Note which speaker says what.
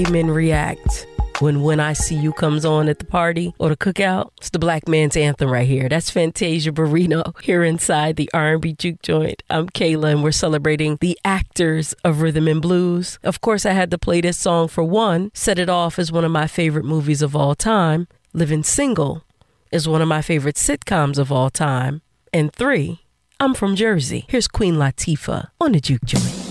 Speaker 1: Men react when I See You comes on at the party or the cookout. It's the black man's anthem right here. That's Fantasia Barrino here inside the R&B Juke Joint. I'm Kayla, and we're celebrating the actors of rhythm and blues. Of course, I had to play this song for one, set it off as one of my favorite movies of all time. Living Single is one of my favorite sitcoms of all time. And three, I'm from Jersey. Here's Queen Latifah on the Juke Joint.